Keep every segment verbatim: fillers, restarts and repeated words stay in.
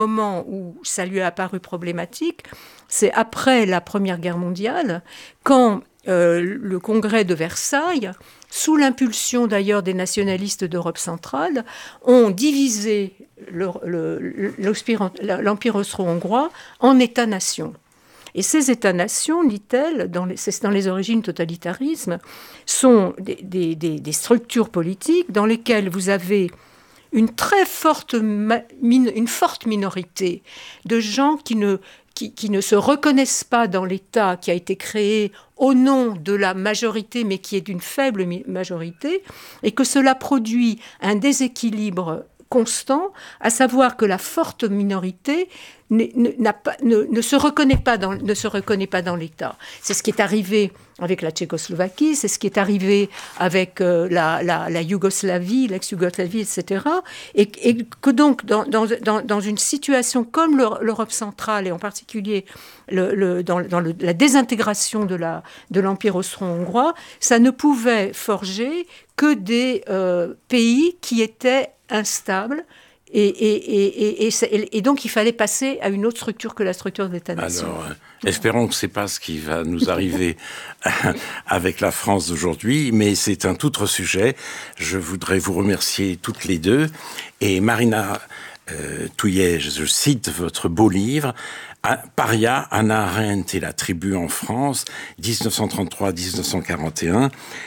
moment où ça lui a apparu problématique, c'est après la Première Guerre mondiale, quand euh, le Congrès de Versailles, sous l'impulsion d'ailleurs des nationalistes d'Europe centrale, ont divisé le, le, l'Empire austro-hongrois en États-nations. Et ces États-nations, dit-elle, dans les, c'est dans les origines totalitarisme, sont des, des, des, des structures politiques dans lesquelles vous avez une très forte, une forte minorité de gens qui ne, qui, qui ne se reconnaissent pas dans l'État qui a été créé au nom de la majorité, mais qui est d'une faible majorité, et que cela produit un déséquilibre constant, à savoir que la forte minorité n'a pas, ne, ne, se reconnaît pas dans, ne se reconnaît pas dans l'État. C'est ce qui est arrivé avec la Tchécoslovaquie, c'est ce qui est arrivé avec euh, la, la, la Yougoslavie, l'ex-Yougoslavie, et cetera. Et, et que donc, dans, dans, dans, dans une situation comme l'Europe centrale, et en particulier le, le, dans, dans le, la désintégration de, la, de l'Empire austro-hongrois, ça ne pouvait forger que des euh, pays qui étaient instables. Et, et, et, et, et, et donc, il fallait passer à une autre structure que la structure de l'État-nation. Alors, euh, espérons que ce n'est pas ce qui va nous arriver avec la France d'aujourd'hui, mais c'est un tout autre sujet. Je voudrais vous remercier toutes les deux. Et Marina euh, Touillet, je cite votre beau livre, « Paria, Hannah Arendt et la tribu en France, dix-neuf cent trente-trois à dix-neuf cent quarante et un »,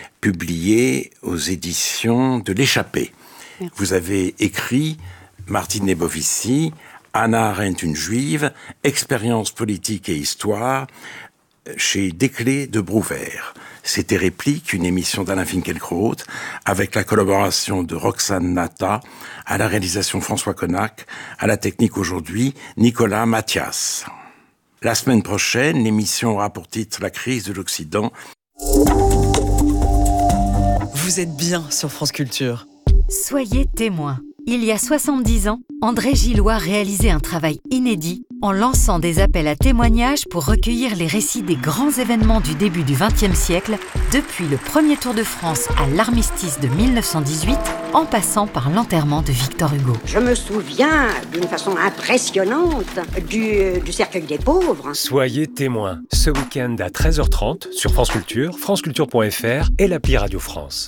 publié aux éditions de l'Échappée. Merci. Vous avez écrit Martine Lebovici, Hannah Arendt, une juive, expérience politique et histoire, chez Desclés de Brouwer. C'était Réplique, une émission d'Alain Finkielkraut, avec la collaboration de Roxane Nata, à la réalisation François Connac, à la technique aujourd'hui, Nicolas Mathias. La semaine prochaine, l'émission aura pour titre La crise de l'Occident. Vous êtes bien sur France Culture. Soyez témoins. Il y a soixante-dix ans, André Gillois réalisait un travail inédit en lançant des appels à témoignages pour recueillir les récits des grands événements du début du vingtième siècle, depuis le premier Tour de France à l'armistice de mille neuf cent dix-huit, en passant par l'enterrement de Victor Hugo. Je me souviens d'une façon impressionnante du, du cercueil des pauvres. Soyez témoins, ce week-end à treize heures trente sur France Culture, franceculture point f r et l'appli Radio France.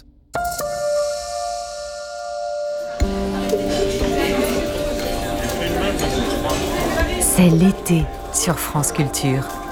C'est l'été sur France Culture.